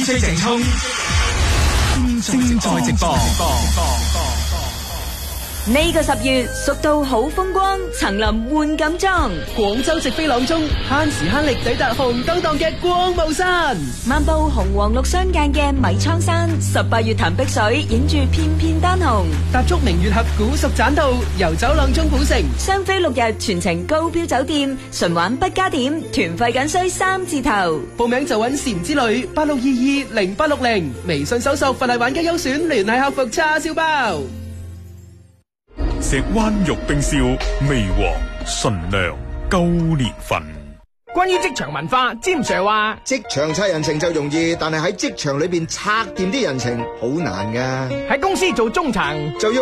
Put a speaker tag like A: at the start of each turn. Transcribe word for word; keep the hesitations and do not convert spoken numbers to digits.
A: J 鄭聰正在直播。
B: 呢個十月，蜀道好風光，層林換錦裝，
C: 廣州直飛朗中，慳時慳力抵達紅燈檔嘅光霧山，
B: 漫步紅黃綠相間嘅米倉山，十八月潭碧水，影住片片丹紅，
C: 踏足明月峽古蜀棧道，遊走朗中古城，
B: 雙飛六日全程高標酒店，純玩不加點，團費僅需三字頭。
C: 報名就揾禪之旅八六二二零八六零，微信搜索佛麗玩家優選聯繫客服叉燒包。
D: 石灣玉冰燒，味和純糧高年份。
E: 關於職場文化，詹 Sir 話：
F: 職場拆人情就容易，但係喺職場裏邊拆掂啲人情好難噶。
E: 喺公司做中層
F: 就要